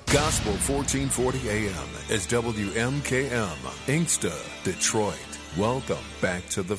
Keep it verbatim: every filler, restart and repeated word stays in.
Gospel fourteen forty A M is W M K M, Inkster, Detroit. Welcome back to the